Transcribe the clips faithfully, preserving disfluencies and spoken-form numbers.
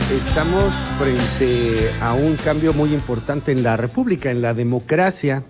Estamos frente a un cambio muy importante en la República, en la democracia.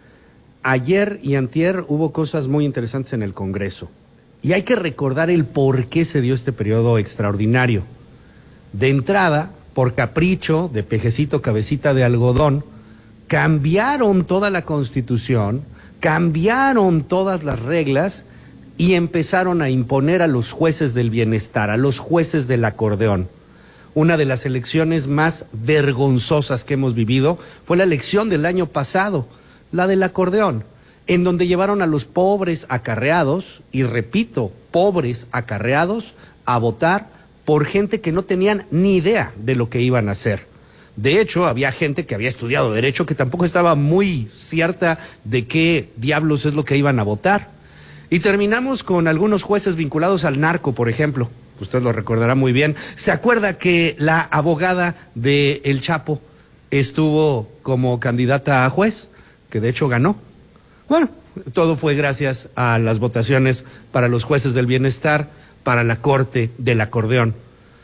Ayer y antier hubo cosas muy interesantes en el Congreso. Y hay que recordar el por qué se dio este periodo extraordinario. De entrada, por capricho de pejecito cabecita de algodón, cambiaron toda la Constitución, cambiaron todas las reglas y empezaron a imponer a los jueces del bienestar, a los jueces del acordeón. Una de las elecciones más vergonzosas que hemos vivido fue la elección del año pasado, la del acordeón, en donde llevaron a los pobres acarreados, y repito, pobres acarreados, a votar por gente que no tenían ni idea de lo que iban a hacer. De hecho, había gente que había estudiado Derecho que tampoco estaba muy cierta de qué diablos es lo que iban a votar. Y terminamos con algunos jueces vinculados al narco, por ejemplo. Usted lo recordará muy bien. ¿Se acuerda que la abogada de El Chapo estuvo como candidata a juez? Que de hecho ganó. Bueno, todo fue gracias a las votaciones para los jueces del bienestar, para la Corte del Acordeón.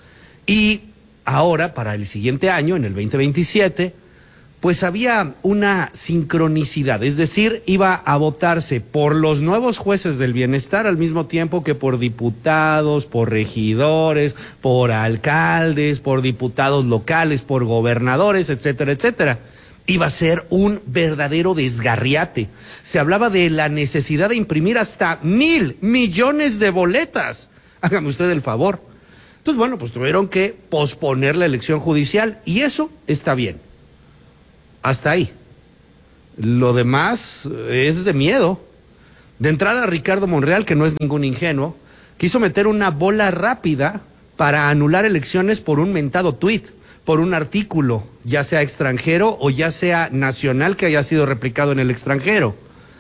Y ahora, para el siguiente año, en el veinte veintisiete, pues había una sincronicidad, es decir, iba a votarse por los nuevos jueces del bienestar al mismo tiempo que por diputados, por regidores, por alcaldes, por diputados locales, por gobernadores, etcétera, etcétera. Iba a ser un verdadero desgarriate. Se hablaba de la necesidad de imprimir hasta mil millones de boletas. Hágame usted el favor. Entonces, bueno, pues tuvieron que posponer la elección judicial y eso está bien. Hasta ahí. Lo demás es de miedo. De entrada, Ricardo Monreal, que no es ningún ingenuo, quiso meter una bola rápida para anular elecciones por un mentado tuit, por un artículo, ya sea extranjero o ya sea nacional que haya sido replicado en el extranjero,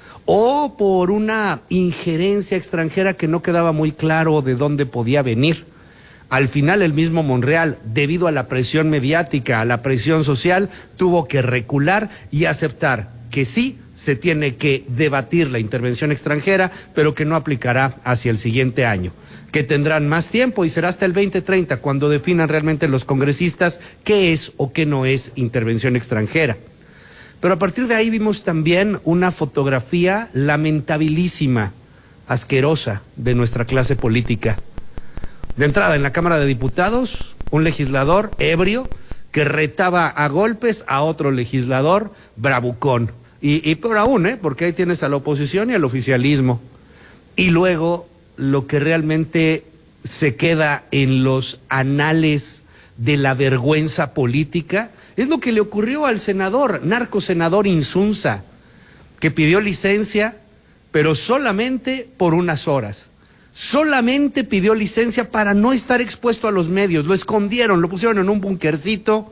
o por una injerencia extranjera que no quedaba muy claro de dónde podía venir. Al final el mismo Monreal, debido a la presión mediática, a la presión social, tuvo que recular y aceptar que sí se tiene que debatir la intervención extranjera, pero que no aplicará hacia el siguiente año, que tendrán más tiempo y será hasta el veinte treinta cuando definan realmente los congresistas qué es o qué no es intervención extranjera. Pero a partir de ahí vimos también una fotografía lamentabilísima, asquerosa de nuestra clase política. De entrada, en la Cámara de Diputados, un legislador ebrio que retaba a golpes a otro legislador bravucón. Y, y peor aún, ¿eh? Porque ahí tienes a la oposición y al oficialismo. Y luego, lo que realmente se queda en los anales de la vergüenza política es lo que le ocurrió al senador, narcosenador Insunza, que pidió licencia, pero solamente por unas horas. Solamente pidió licencia para no estar expuesto a los medios. Lo escondieron, lo pusieron en un bunkercito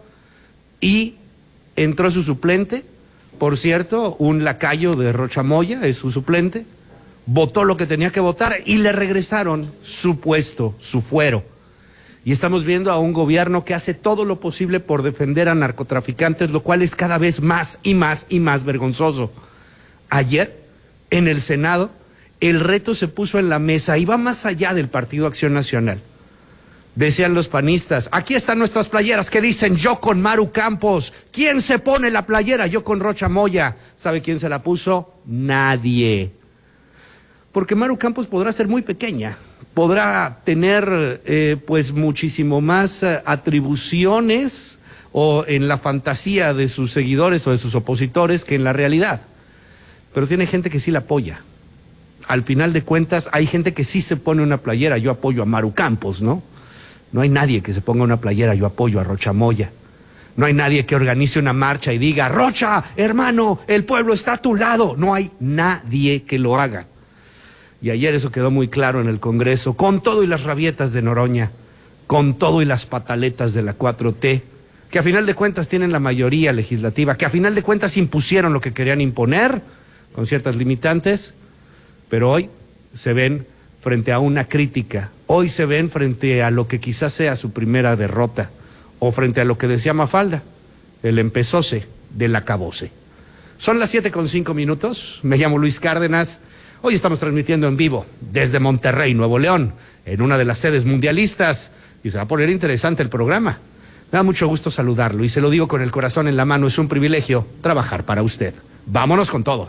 y entró su suplente. Por cierto, un lacayo de Rocha Moya es su suplente. Votó lo que tenía que votar y le regresaron su puesto, su fuero. Y estamos viendo a un gobierno que hace todo lo posible por defender a narcotraficantes, lo cual es cada vez más y más y más vergonzoso. Ayer, en el Senado, el reto se puso en la mesa y va más allá del Partido Acción Nacional. Decían los panistas, aquí están nuestras playeras que dicen yo con Maru Campos. ¿Quién se pone la playera? Yo con Rocha Moya. ¿Sabe quién se la puso? Nadie. Porque Maru Campos podrá ser muy pequeña, podrá tener eh, pues muchísimo más eh, atribuciones o en la fantasía de sus seguidores o de sus opositores que en la realidad. Pero tiene gente que sí la apoya. Al final de cuentas, hay gente que sí se pone una playera, yo apoyo a Maru Campos, ¿no? No hay nadie que se ponga una playera, yo apoyo a Rocha Moya. No hay nadie que organice una marcha y diga, Rocha, hermano, el pueblo está a tu lado. No hay nadie que lo haga. Y ayer eso quedó muy claro en el Congreso, con todo y las rabietas de Noroña, con todo y las pataletas de la cuatro T, que a final de cuentas tienen la mayoría legislativa, que a final de cuentas impusieron lo que querían imponer, con ciertas limitantes, pero hoy se ven frente a una crítica, hoy se ven frente a lo que quizás sea su primera derrota, o frente a lo que decía Mafalda, el empezóse del acabose. Son las siete con cinco minutos, me llamo Luis Cárdenas, hoy estamos transmitiendo en vivo desde Monterrey, Nuevo León, en una de las sedes mundialistas, y se va a poner interesante el programa. Me da mucho gusto saludarlo y se lo digo con el corazón en la mano, es un privilegio trabajar para usted. Vámonos con todo.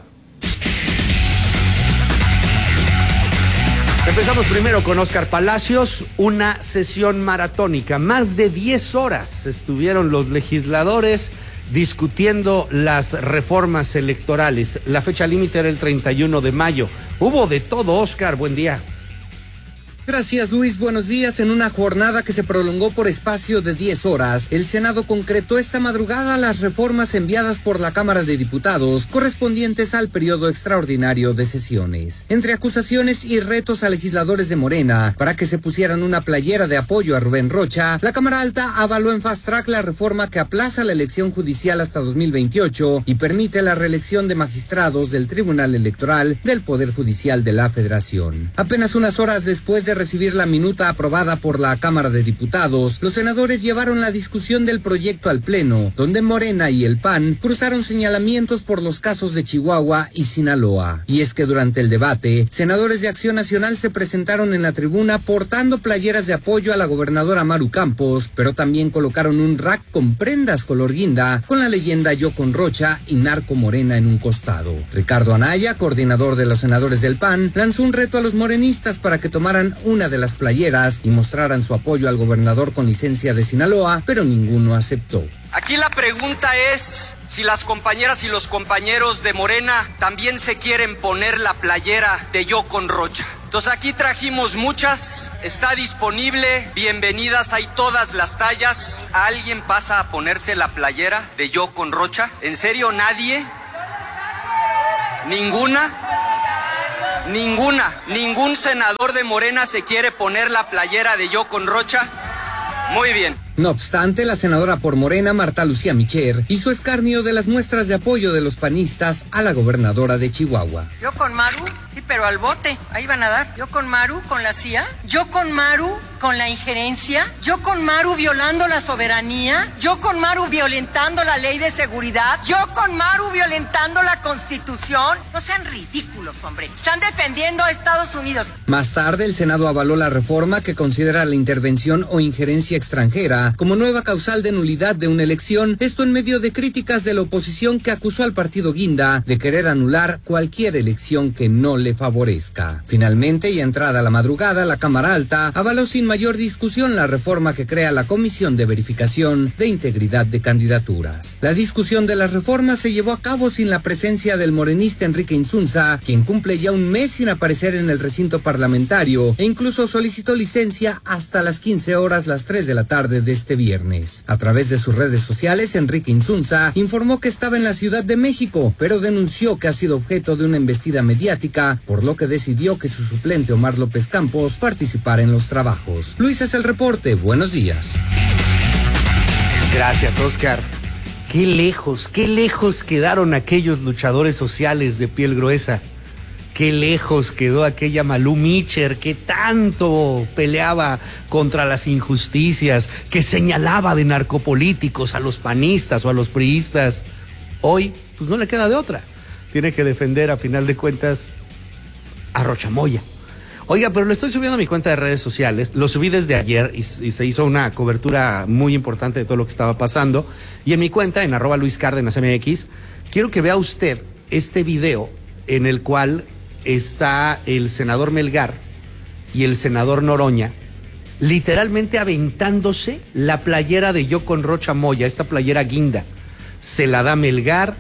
Empezamos primero con Óscar Palacios, una sesión maratónica. Más de diez horas estuvieron los legisladores discutiendo las reformas electorales. La fecha límite era el treinta y uno de mayo. Hubo de todo, Óscar, buen día. Gracias, Luis. Buenos días. En una jornada que se prolongó por espacio de diez horas, el Senado concretó esta madrugada las reformas enviadas por la Cámara de Diputados correspondientes al periodo extraordinario de sesiones. Entre acusaciones y retos a legisladores de Morena para que se pusieran una playera de apoyo a Rubén Rocha, la Cámara Alta avaló en fast track la reforma que aplaza la elección judicial hasta dos mil veintiocho y permite la reelección de magistrados del Tribunal Electoral del Poder Judicial de la Federación. Apenas unas horas después de recibir la minuta aprobada por la Cámara de Diputados, los senadores llevaron la discusión del proyecto al Pleno, donde Morena y el P A N cruzaron señalamientos por los casos de Chihuahua y Sinaloa. Y es que durante el debate, senadores de Acción Nacional se presentaron en la tribuna portando playeras de apoyo a la gobernadora Maru Campos, pero también colocaron un rack con prendas color guinda, con la leyenda Yo con Rocha y Narco Morena en un costado. Ricardo Anaya, coordinador de los senadores del P A N, lanzó un reto a los morenistas para que tomaran una de las playeras y mostraran su apoyo al gobernador con licencia de Sinaloa, pero ninguno aceptó. Aquí la pregunta es si las compañeras y los compañeros de Morena también se quieren poner la playera de Yo con Rocha. Entonces aquí trajimos muchas, está disponible, bienvenidas, hay todas las tallas. ¿Alguien pasa a ponerse la playera de Yo con Rocha? ¿En serio nadie? ¿Ninguna? Ninguna, ningún senador de Morena se quiere poner la playera de Yo con Rocha. Muy bien. No obstante, la senadora por Morena, Marta Lucía Micher, hizo escarnio de las muestras de apoyo de los panistas a la gobernadora de Chihuahua. Yo con Maru, sí, pero al bote, ahí van a dar. Yo con Maru, con la C I A. Yo con Maru, con la injerencia. Yo con Maru violando la soberanía. Yo con Maru violentando la ley de seguridad. Yo con Maru violentando la Constitución. No sean ridículos, hombre. Están defendiendo a Estados Unidos. Más tarde, el Senado avaló la reforma que considera la intervención o injerencia extranjera como nueva causal de nulidad de una elección, esto en medio de críticas de la oposición que acusó al partido Guinda de querer anular cualquier elección que no le favorezca. Finalmente, y entrada la madrugada, la Cámara Alta avaló sin mayor discusión la reforma que crea la Comisión de Verificación de Integridad de Candidaturas. La discusión de las reformas se llevó a cabo sin la presencia del morenista Enrique Insunza, quien cumple ya un mes sin aparecer en el recinto parlamentario e incluso solicitó licencia hasta las quince horas, las tres de la tarde de este viernes. A través de sus redes sociales, Enrique Insunza informó que estaba en la Ciudad de México, pero denunció que ha sido objeto de una embestida mediática, por lo que decidió que su suplente Omar López Campos participara en los trabajos. Luis, es el reporte. Buenos días. Gracias, Óscar. Qué lejos, qué lejos quedaron aquellos luchadores sociales de piel gruesa. Qué lejos quedó aquella Malú Micher que tanto peleaba contra las injusticias, que señalaba de narcopolíticos a los panistas o a los priistas. Hoy, pues no le queda de otra. Tiene que defender, a final de cuentas, a Rocha Moya. Oiga, pero lo estoy subiendo a mi cuenta de redes sociales. Lo subí desde ayer y, y se hizo una cobertura muy importante de todo lo que estaba pasando. Y en mi cuenta, en arroba Luis Cárdenas M X, quiero que vea usted este video en el cual está el senador Melgar y el senador Noroña literalmente aventándose la playera de Yo con Rocha Moya, esta playera guinda. Se la da Melgar,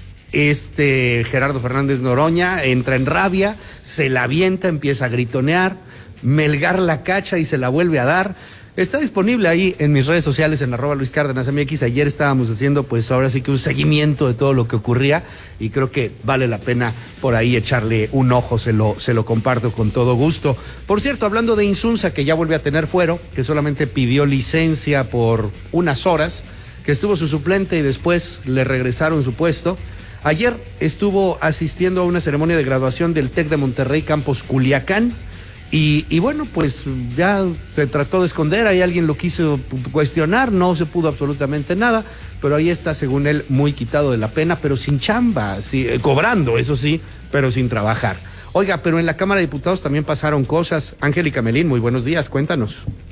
este Gerardo Fernández Noroña entra en rabia, se la avienta, empieza a gritonear, Melgar la cacha y se la vuelve a dar. Está disponible ahí en mis redes sociales, en arroba Luis Cárdenas M X. Ayer estábamos haciendo, pues ahora sí que un seguimiento de todo lo que ocurría y creo que vale la pena por ahí echarle un ojo, se lo, se lo comparto con todo gusto. Por cierto, hablando de Insunza, que ya vuelve a tener fuero, que solamente pidió licencia por unas horas, que estuvo su suplente y después le regresaron su puesto. Ayer estuvo asistiendo a una ceremonia de graduación del TEC de Monterrey, Campus Culiacán. Y, y bueno, pues ya se trató de esconder, ahí alguien lo quiso cuestionar, no se pudo absolutamente nada, pero ahí está, según él, muy quitado de la pena, pero sin chamba, sí, eh, cobrando, eso sí, pero sin trabajar. Oiga, pero en la Cámara de Diputados también pasaron cosas. Angélica Melín, muy buenos días, cuéntanos.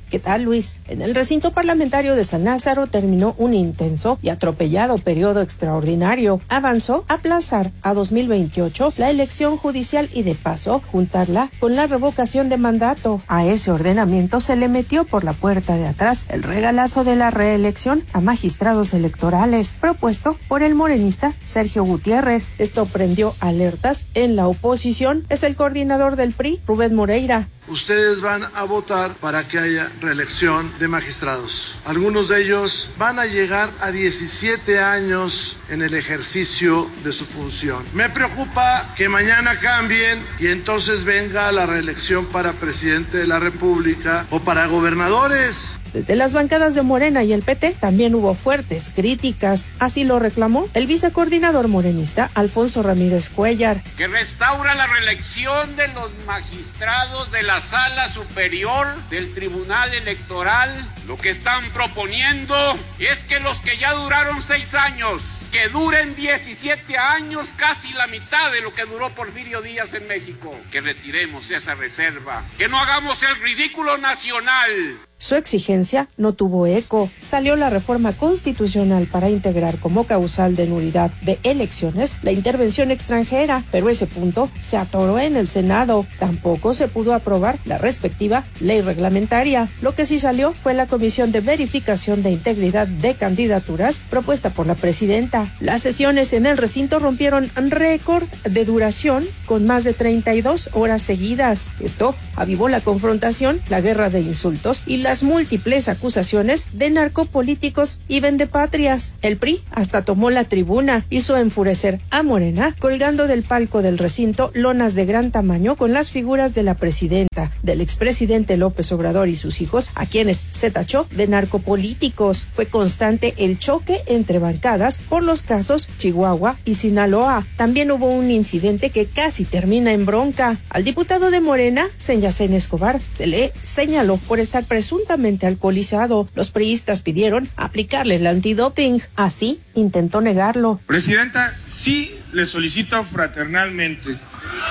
¿Qué tal, Luis? En el recinto parlamentario de San Lázaro terminó un intenso y atropellado periodo extraordinario. Avanzó a aplazar a dos mil veintiocho la elección judicial y de paso juntarla con la revocación de mandato. A ese ordenamiento se le metió por la puerta de atrás el regalazo de la reelección a magistrados electorales, propuesto por el morenista Sergio Gutiérrez. Esto prendió alertas en la oposición. Es el coordinador del P R I, Rubén Moreira. Ustedes van a votar para que haya reelección de magistrados. Algunos de ellos van a llegar a diecisiete años en el ejercicio de su función. Me preocupa que mañana cambien y entonces venga la reelección para presidente de la República o para gobernadores. Desde las bancadas de Morena y el P T también hubo fuertes críticas. Así lo reclamó el vicecoordinador morenista Alfonso Ramírez Cuellar. Que restaura la reelección de los magistrados de la Sala Superior del Tribunal Electoral. Lo que están proponiendo es que los que ya duraron seis años, que duren diecisiete años, casi la mitad de lo que duró Porfirio Díaz en México. Que retiremos esa reserva, que no hagamos el ridículo nacional. Su exigencia no tuvo eco. Salió la reforma constitucional para integrar como causal de nulidad de elecciones la intervención extranjera, pero ese punto se atoró en el Senado. Tampoco se pudo aprobar la respectiva ley reglamentaria. Lo que sí salió fue la Comisión de Verificación de Integridad de Candidaturas propuesta por la presidenta. Las sesiones en el recinto rompieron récord de duración con más de treinta y dos horas seguidas. Esto avivó la confrontación, la guerra de insultos y la las múltiples acusaciones de narcopolíticos y vendepatrias. El P R I hasta tomó la tribuna, hizo enfurecer a Morena, colgando del palco del recinto lonas de gran tamaño con las figuras de la presidenta, del expresidente López Obrador y sus hijos, a quienes se tachó de narcopolíticos. Fue constante el choque entre bancadas por los casos Chihuahua y Sinaloa. También hubo un incidente que casi termina en bronca. Al diputado de Morena, Senyacén Escobar, se le señaló por estar presuntamente alcoholizado. Los priistas pidieron aplicarle el antidoping. Así intentó negarlo. Presidenta, sí le solicito fraternalmente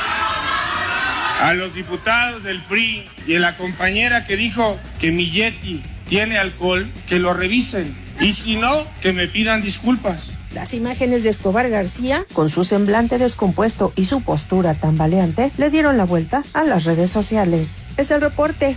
a los diputados del P R I y a la compañera que dijo que mi Yeti tiene alcohol, que lo revisen. Y si no, que me pidan disculpas. Las imágenes de Escobar García, con su semblante descompuesto y su postura tambaleante, le dieron la vuelta a las redes sociales. Es el reporte.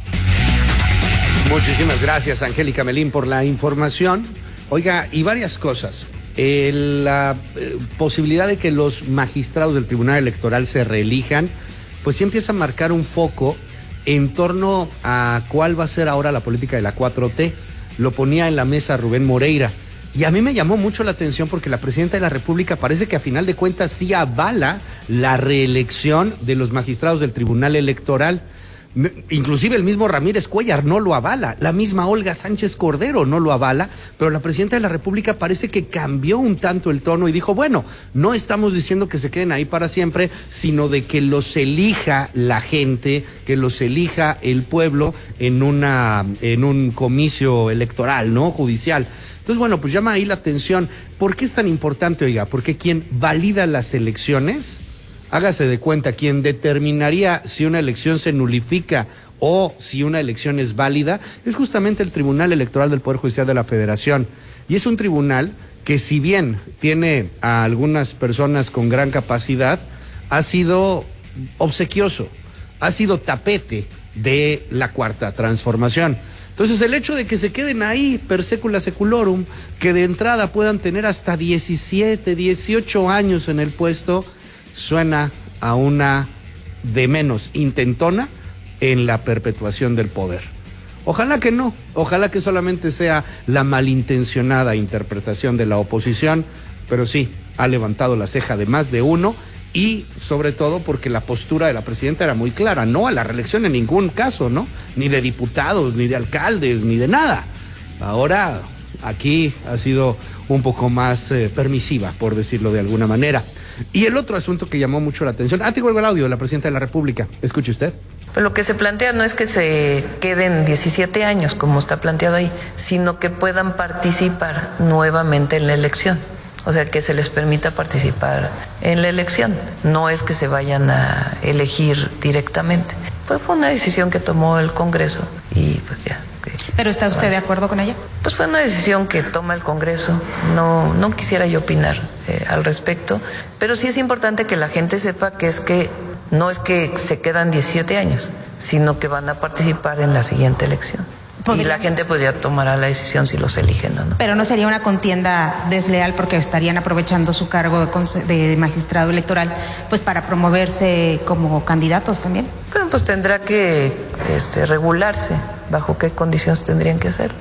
Muchísimas gracias, Angélica Melín, por la información. Oiga, y varias cosas. Eh, la eh, posibilidad de que los magistrados del Tribunal Electoral se reelijan, pues sí empieza a marcar un foco en torno a cuál va a ser ahora la política de la cuatro T. Lo ponía en la mesa Rubén Moreira. Y a mí me llamó mucho la atención porque la presidenta de la República parece que a final de cuentas sí avala la reelección de los magistrados del Tribunal Electoral. Inclusive el mismo Ramírez Cuellar no lo avala, la misma Olga Sánchez Cordero no lo avala, pero la presidenta de la República parece que cambió un tanto el tono y dijo, bueno, no estamos diciendo que se queden ahí para siempre, sino de que los elija la gente, que los elija el pueblo en una en un comicio electoral, ¿no? Judicial. Entonces, bueno, pues llama ahí la atención. ¿Por qué es tan importante, oiga? Porque quien valida las elecciones, hágase de cuenta, quien determinaría si una elección se nulifica o si una elección es válida, es justamente el Tribunal Electoral del Poder Judicial de la Federación. Y es un tribunal que, si bien tiene a algunas personas con gran capacidad, ha sido obsequioso, ha sido tapete de la Cuarta Transformación. Entonces, el hecho de que se queden ahí per secula seculorum, que de entrada puedan tener hasta diecisiete, dieciocho años en el puesto, suena a una de menos intentona en la perpetuación del poder. Ojalá que no, ojalá que solamente sea la malintencionada interpretación de la oposición, pero sí, ha levantado la ceja de más de uno y sobre todo porque la postura de la presidenta era muy clara, no a la reelección en ningún caso, ¿no? Ni de diputados, ni de alcaldes, ni de nada. Ahora aquí ha sido un poco más eh, permisiva, por decirlo de alguna manera. Y el otro asunto que llamó mucho la atención, ah, te vuelvo el audio de la presidenta de la República, escuche usted. Pero lo que se plantea no es que se queden diecisiete años, como está planteado ahí, sino que puedan participar nuevamente en la elección. O sea, que se les permita participar en la elección. No es que se vayan a elegir directamente. Fue, fue una decisión que tomó el Congreso y pues ya. ¿Pero está usted de acuerdo con ella? Pues fue una decisión que toma el Congreso. No, no quisiera yo opinar eh, al respecto, pero sí es importante que la gente sepa que es que no es que se quedan diecisiete años, sino que van a participar en la siguiente elección. ¿Podría? Y la gente podría tomar la decisión si los eligen o no. Pero no sería una contienda desleal porque estarían aprovechando su cargo de, de magistrado electoral pues para promoverse como candidatos también. Bueno, pues tendrá que este, regularse. ¿Bajo qué condiciones tendrían que hacer?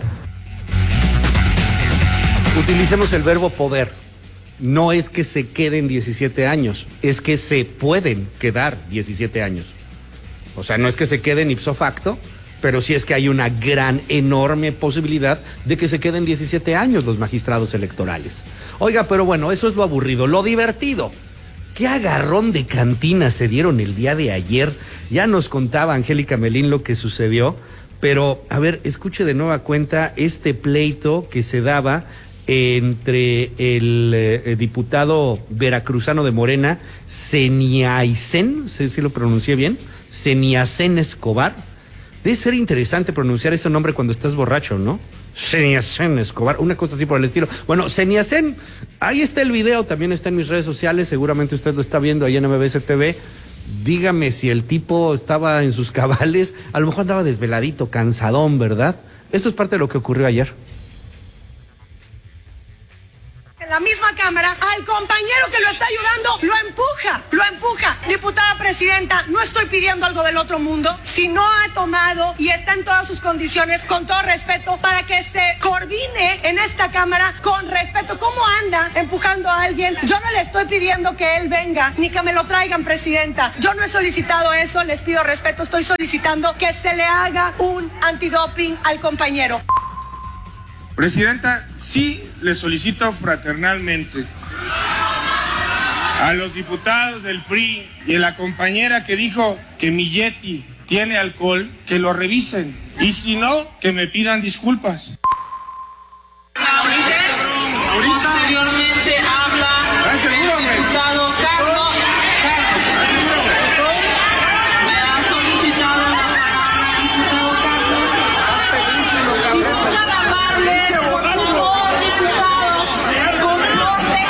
Utilicemos el verbo poder. No es que se queden diecisiete años, es que se pueden quedar diecisiete años. O sea, no es que se queden ipso facto, pero sí es que hay una gran, enorme posibilidad de que se queden diecisiete años los magistrados electorales. Oiga, pero bueno, eso es lo aburrido. Lo divertido. ¿Qué agarrón de cantina se dieron el día de ayer? Ya nos contaba Angélica Melín lo que sucedió, pero a ver, escuche de nueva cuenta este pleito que se daba entre el eh, diputado veracruzano de Morena, Seniacen, no sé si lo pronuncié bien, Seniacen Escobar. Debe ser interesante pronunciar ese nombre cuando estás borracho, ¿no? Seniacen Escobar, una cosa así por el estilo. Bueno, Seniacen, ahí está el video, también está en mis redes sociales, seguramente usted lo está viendo ahí en M B C T V. Dígame si el tipo estaba en sus cabales, a lo mejor andaba desveladito, cansadón, ¿verdad? Esto es parte de lo que ocurrió ayer. En la misma cámara, al compañero que lo está ayudando, lo empuja, lo empuja. Diputada presidenta, no estoy pidiendo algo del otro mundo. Si no ha tomado y está en todas sus condiciones, con todo respeto, para que se coordine en esta cámara con respeto. ¿Cómo anda empujando a alguien? Yo no le estoy pidiendo que él venga, ni que me lo traigan, presidenta. Yo no he solicitado eso, les pido respeto. Estoy solicitando que se le haga un antidoping al compañero. Presidenta, sí le solicito fraternalmente a los diputados del P R I y a la compañera que dijo que mi Yeti tiene alcohol, que lo revisen. Y si no, que me pidan disculpas. Posteriormente habla el diputado Carlos. Me ha solicitado la palabra el diputado Carlos. Si puedan amarle, por favor, diputados, con orden.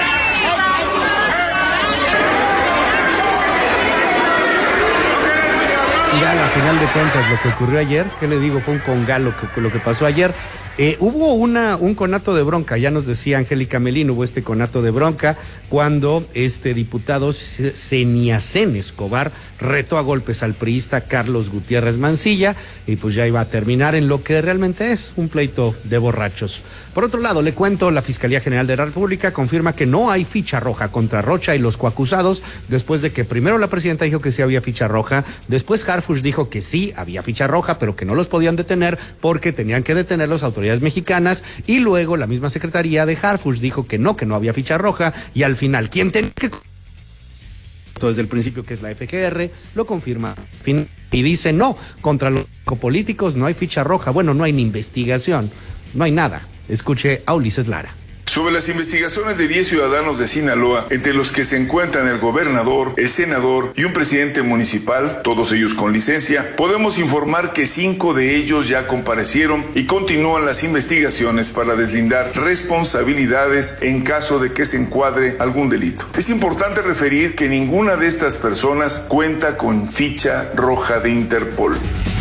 Ya, a final de cuentas, lo que ocurrió ayer, ¿qué le digo? Fue un congalo que, lo que pasó ayer. Eh, hubo una, un conato de bronca, ya nos decía Angélica Melín, hubo este conato de bronca cuando este diputado Seniacen Escobar retó a golpes al priista Carlos Gutiérrez Mancilla y pues ya iba a terminar en lo que realmente es un pleito de borrachos. Por otro lado, le cuento, la Fiscalía General de la República confirma que no hay ficha roja contra Rocha y los coacusados después de que primero la presidenta dijo que sí había ficha roja, después Harfuch dijo que sí había ficha roja, pero que no los podían detener porque tenían que detener las autoridades mexicanas, y luego la misma secretaría de Harfuch dijo que no, que no había ficha roja, y al final, ¿quién tenía que...? Desde el principio, que es la F G R, lo confirma y dice no, contra los políticos no hay ficha roja, bueno, no hay ni investigación, no hay nada. Escuche a Ulises Lara. Sobre las investigaciones de diez ciudadanos de Sinaloa, entre los que se encuentran el gobernador, el senador y un presidente municipal, todos ellos con licencia, podemos informar que cinco de ellos ya comparecieron y continúan las investigaciones para deslindar responsabilidades en caso de que se encuadre algún delito. Es importante referir que ninguna de estas personas cuenta con ficha roja de Interpol.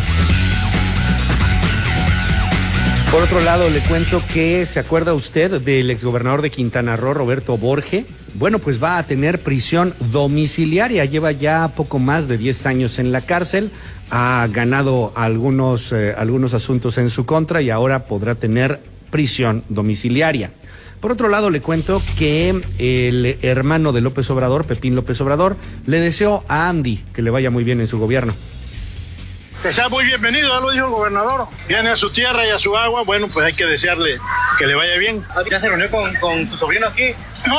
Por otro lado, le cuento que, ¿se acuerda usted del exgobernador de Quintana Roo, Roberto Borge? Bueno, pues va a tener prisión domiciliaria, lleva ya poco más de diez años en la cárcel, ha ganado algunos, eh, algunos asuntos en su contra y ahora podrá tener prisión domiciliaria. Por otro lado, le cuento que el hermano de López Obrador, Pepín López Obrador, le deseó a Andy que le vaya muy bien en su gobierno. Que sea muy bienvenido, ya lo dijo el gobernador. Viene a su tierra y a su agua, bueno, pues hay que desearle que le vaya bien. ¿Ya se reunió con, con tu sobrino aquí? No.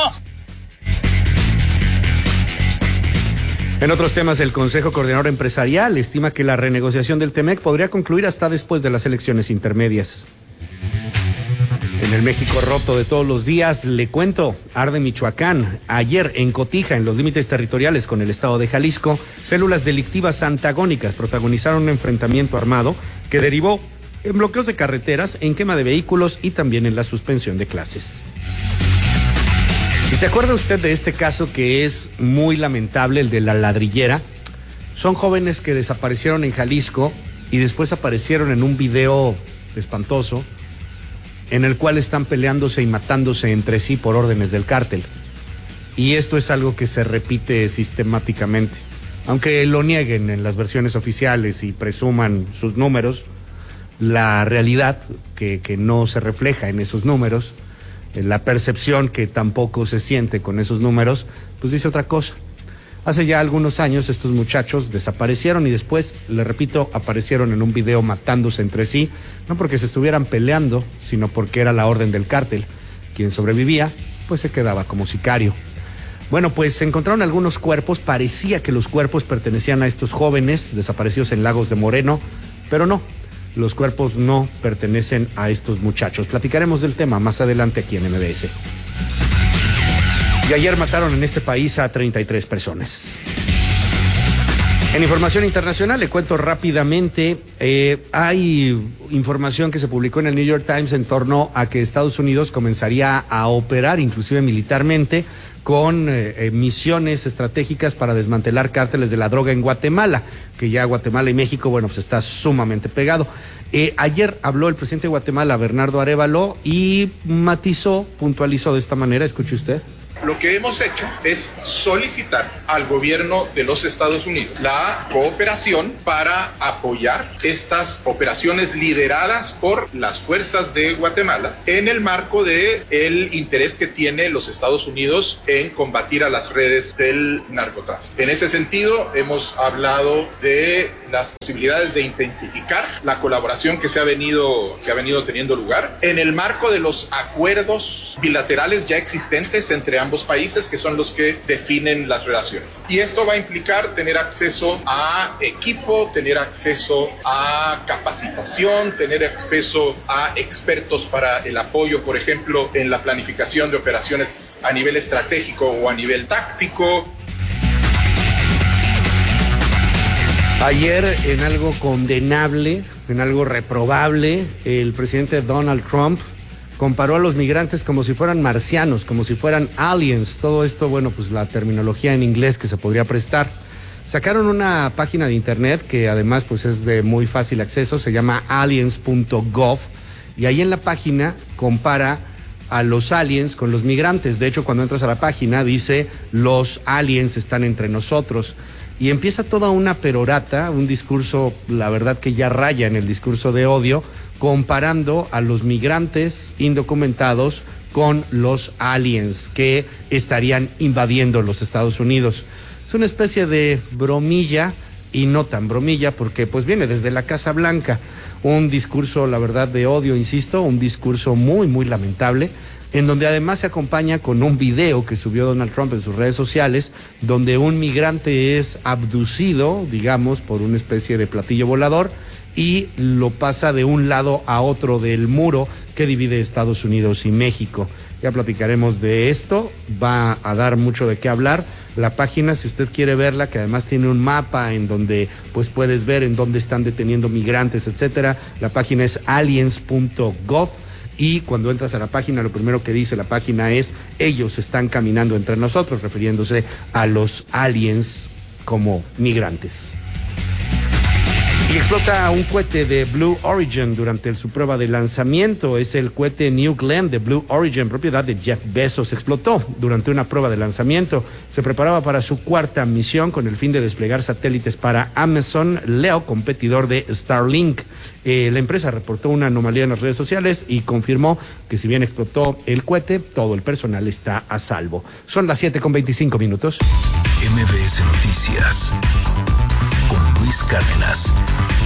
En otros temas, el Consejo Coordinador Empresarial estima que la renegociación del T M E C podría concluir hasta después de las elecciones intermedias. En el México roto de todos los días, le cuento, arde Michoacán. Ayer en Cotija, en los límites territoriales con el estado de Jalisco, células delictivas antagónicas protagonizaron un enfrentamiento armado que derivó en bloqueos de carreteras, en quema de vehículos y también en la suspensión de clases. ¿Y se acuerda usted de este caso que es muy lamentable, el de la ladrillera? Son jóvenes que desaparecieron en Jalisco y después aparecieron en un video espantoso en el cual están peleándose y matándose entre sí por órdenes del cártel. Y esto es algo que se repite sistemáticamente. Aunque lo nieguen en las versiones oficiales y presuman sus números, la realidad que, que no se refleja en esos números, la percepción que tampoco se siente con esos números, pues dice otra cosa. Hace ya algunos años estos muchachos desaparecieron y después, le repito, aparecieron en un video matándose entre sí, no porque se estuvieran peleando, sino porque era la orden del cártel. Quien sobrevivía, pues se quedaba como sicario. Bueno, pues se encontraron algunos cuerpos, parecía que los cuerpos pertenecían a estos jóvenes desaparecidos en Lagos de Moreno, pero no, los cuerpos no pertenecen a estos muchachos. Platicaremos del tema más adelante aquí en M B S. Y ayer mataron en este país a treinta y tres personas. En información internacional, le cuento rápidamente, eh, hay información que se publicó en el New York Times en torno a que Estados Unidos comenzaría a operar, inclusive militarmente, con eh, misiones estratégicas para desmantelar cárteles de la droga en Guatemala, que ya Guatemala y México, bueno, pues está sumamente pegado. Eh, ayer habló el presidente de Guatemala, Bernardo Arévalo, y matizó, puntualizó de esta manera, escuche usted. Lo que hemos hecho es solicitar al gobierno de los Estados Unidos la cooperación para apoyar estas operaciones lideradas por las fuerzas de Guatemala en el marco de el interés que tiene los Estados Unidos en combatir a las redes del narcotráfico. En ese sentido, hemos hablado de las posibilidades de intensificar la colaboración que se ha venido, que ha venido teniendo lugar en el marco de los acuerdos bilaterales ya existentes entre ambos países, que son los que definen las relaciones. Y esto va a implicar tener acceso a equipo, tener acceso a capacitación, tener acceso a expertos para el apoyo, por ejemplo, en la planificación de operaciones a nivel estratégico o a nivel táctico. Ayer, en algo condenable, en algo reprobable, el presidente Donald Trump comparó a los migrantes como si fueran marcianos, como si fueran aliens. Todo esto, bueno, pues la terminología en inglés que se podría prestar. Sacaron una página de internet que además pues es de muy fácil acceso, se llama aliens punto gov, y ahí en la página compara a los aliens con los migrantes. De hecho, cuando entras a la página dice, los aliens están entre nosotros. Y empieza toda una perorata, un discurso, la verdad que ya raya en el discurso de odio, comparando a los migrantes indocumentados con los aliens que estarían invadiendo los Estados Unidos. Es una especie de bromilla y no tan bromilla porque pues viene desde la Casa Blanca. Un discurso, la verdad, de odio, insisto, un discurso muy, muy lamentable, en donde además se acompaña con un video que subió Donald Trump en sus redes sociales, donde un migrante es abducido, digamos, por una especie de platillo volador, y lo pasa de un lado a otro del muro que divide Estados Unidos y México. Ya platicaremos de esto, va a dar mucho de qué hablar. La página, si usted quiere verla, que además tiene un mapa en donde pues puedes ver en dónde están deteniendo migrantes, etcétera. La página es aliens punto gov. Y cuando entras a la página, lo primero que dice la página es, ellos están caminando entre nosotros, refiriéndose a los aliens como migrantes. Y explota un cohete de Blue Origin durante su prueba de lanzamiento. Es el cohete New Glenn de Blue Origin, propiedad de Jeff Bezos. Explotó durante una prueba de lanzamiento. Se preparaba para su cuarta misión con el fin de desplegar satélites para Amazon Leo, competidor de Starlink. Eh, la empresa reportó una anomalía en las redes sociales y confirmó que si bien explotó el cohete, todo el personal está a salvo. Son las siete con veinticinco minutos. M B S Noticias con Luis Cárdenas.